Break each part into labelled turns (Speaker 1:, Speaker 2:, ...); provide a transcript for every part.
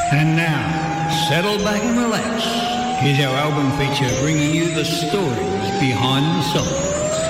Speaker 1: And now, settle back and relax. Here's our album feature bringing you the stories behind the songs.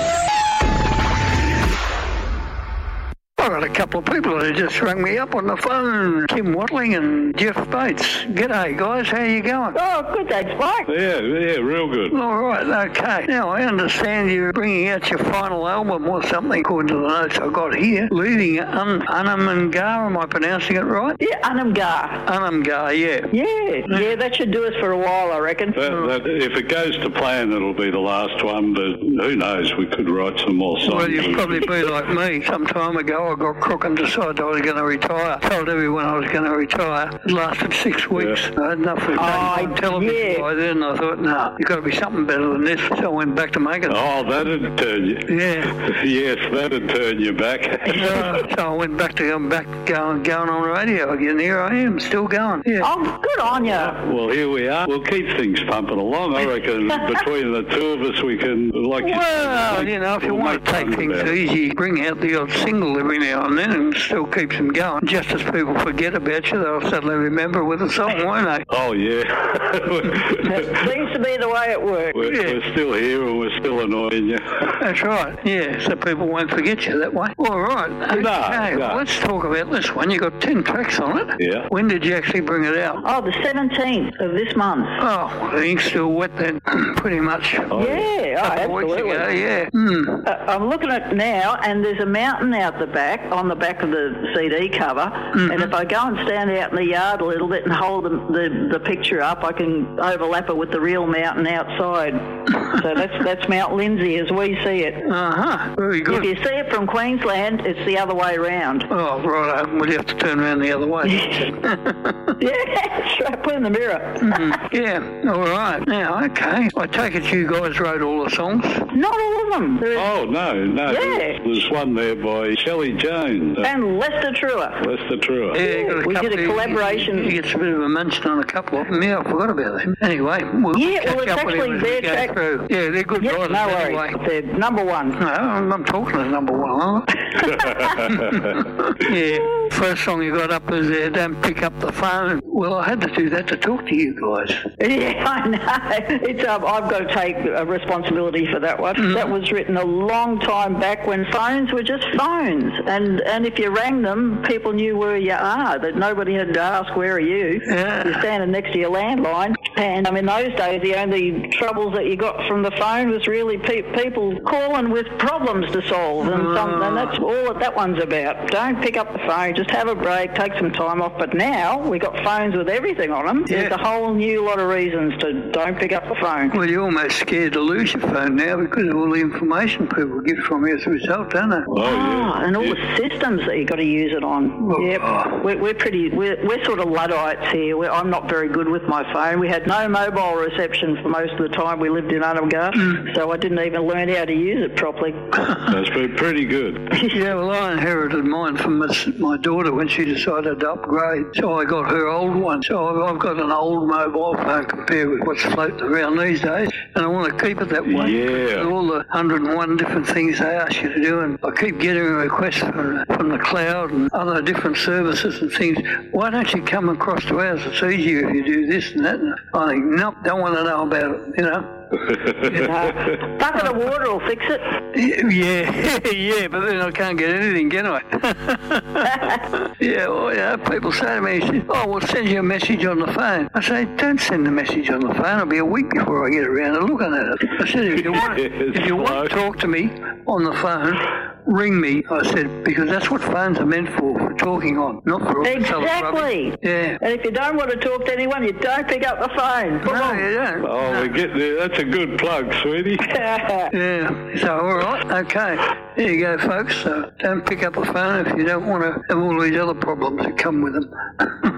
Speaker 1: I got a couple of people that just rang me up on the phone. Kim Watling and Jeff Bates. G'day, guys. How you going?
Speaker 2: Oh, good, thanks, Mike.
Speaker 3: Yeah, real good.
Speaker 1: All right, okay. Now, I understand you're bringing out your final album or something, according to the notes I got here. Leading Unamgar, am I pronouncing it right?
Speaker 2: Yeah, Unamgar.
Speaker 1: Unamgar, yeah.
Speaker 2: Yeah, that should do us for a while, I reckon.
Speaker 3: If it goes to plan, it'll be the last one, but who knows, we could write some more songs.
Speaker 1: Well, you'd probably be like me. Some time ago, I got crook and decided I was going to retire. Told everyone I was going to retire. It lasted 6 weeks. Yeah. I had enough of on television by then. I thought, no, you've got to be something better than this. So I went back to making it.
Speaker 3: Oh, that'd turn you.
Speaker 1: Yeah.
Speaker 3: Yes, that'd turn you back.
Speaker 1: So I went back to going on radio again. Here I am, still going. Yeah.
Speaker 2: Oh, good on you.
Speaker 3: Well, here we are. We'll keep things pumping along. I reckon between the two of us, we can,
Speaker 1: if you want to take things easy, bring out the odd single every now and then and still keeps them going. Just as people forget about you, they'll suddenly remember with a song, won't they?
Speaker 3: Oh, yeah.
Speaker 2: That seems to be the way it works.
Speaker 3: We're still here and we're still annoying you.
Speaker 1: That's right, yeah, so people won't forget you that way. All right, okay, well, let's talk about this one. You got 10 tracks on it.
Speaker 3: Yeah.
Speaker 1: When did you actually bring it out?
Speaker 2: Oh, the 17th of this month.
Speaker 1: Oh, the ink's still wet then, pretty much.
Speaker 2: Oh, yeah, absolutely.
Speaker 1: Ago, yeah.
Speaker 2: I'm looking at it now, and there's a mountain out the back, on the back of the CD cover, and if I go and stand out in the yard a little bit and hold the picture up, I can overlap it with the real mountain outside. So that's Mount Lindsay as we see it.
Speaker 1: Very good.
Speaker 2: If you see it from Queensland, it's the other way round.
Speaker 1: Oh, right. Well, you have to turn around the other way.
Speaker 2: Yeah, straight put in the mirror.
Speaker 1: Yeah, all right. Now, okay. I take it you guys wrote all the songs?
Speaker 2: Not all of them.
Speaker 3: Oh, no.
Speaker 2: Yeah.
Speaker 3: There's one there by Shelley Jones.
Speaker 2: And Lester Truer.
Speaker 1: Yeah,
Speaker 2: we did a collaboration.
Speaker 1: He gets a bit of a mention on a couple of them. Yeah, I forgot about them. Anyway, we'll
Speaker 2: it's actually their track.
Speaker 1: Yeah, they're good writers.
Speaker 2: No worries.
Speaker 1: Anyway.
Speaker 2: They're number one.
Speaker 1: No, I'm talking as number one, aren't I? Yeah. First song you got up was Don't Pick Up the Phone. Well, I had to do that to talk to you guys.
Speaker 2: Yeah, I know. It's I've got to take responsibility for that one. That was written a long time back when phones were just phones. And if you rang them, people knew where you are. That nobody had to ask, where are you?
Speaker 1: Yeah.
Speaker 2: You're standing next to your landline. And in those days, the only troubles that you got from the phone was really people calling with problems to solve. And that's all that one's about. Don't pick up the phone. Just have a break, take some time off. But now we got phones with everything on them.
Speaker 1: Yeah.
Speaker 2: There's a whole new lot of reasons to don't pick up the phone.
Speaker 1: Well, you're almost scared to lose your phone now because of all the information people get from you as a result, don't they?
Speaker 3: Oh, yeah.
Speaker 2: And all the systems that you got to use it on. We're sort of Luddites here. I'm not very good with my phone. We had no mobile reception for most of the time we lived in Unamgar, so I didn't even learn how to use it properly.
Speaker 3: That's been pretty good.
Speaker 1: Yeah, well, I inherited mine from my daughter when she decided to upgrade, so I got her old one. So I've got an old mobile phone compared with what's floating around these days, and I want to keep it that way.
Speaker 3: Yeah.
Speaker 1: All the 101 different things they ask you to do, and I keep getting requests from the cloud and other different services and things. Why don't you come across to ours? It's easier if you do this and that. And I think, nope, don't want to know about it, you know.
Speaker 2: Bucket of water will fix it.
Speaker 1: Yeah, but then I can't get anything, can I? Yeah, people say to me, we'll send you a message on the phone. I say, don't send the message on the phone. It'll be a week before I get around to looking at it. I said, if you want to talk to me on the phone, ring me, I said, because that's what phones are meant for talking on, not for all this other rubbish. Yeah.
Speaker 2: And if you don't want to talk to anyone, you don't pick up the phone.
Speaker 1: No, you don't.
Speaker 3: Oh, we get there. That's a good plug, sweetie.
Speaker 1: Yeah. So, all right. Okay. There you go, folks. So don't pick up the phone if you don't want to have all these other problems that come with them.